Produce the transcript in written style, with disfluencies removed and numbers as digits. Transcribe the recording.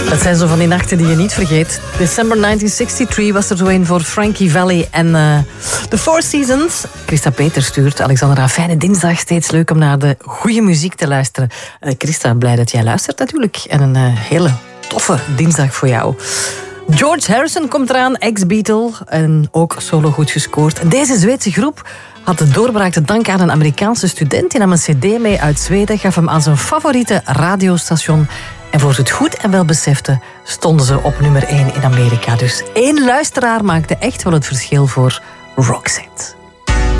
Dat zijn zo van die nachten die je niet vergeet. December 1963 was er zo een voor Frankie Valli en The Four Seasons. Christa Peter stuurt. Alexandra, fijne dinsdag. Steeds leuk om naar de goede muziek te luisteren. Christa, blij dat jij luistert natuurlijk. En een hele toffe dinsdag voor jou. George Harrison komt eraan, ex-Beatle. En ook solo goed gescoord. En deze Zweedse groep had de doorbraak te danken aan een Amerikaanse student. Die nam een cd mee uit Zweden, gaf hem aan zijn favoriete radiostation. En voor ze het goed en wel beseften, stonden ze op nummer 1 in Amerika. Dus 1 luisteraar maakte echt wel het verschil voor Roxette.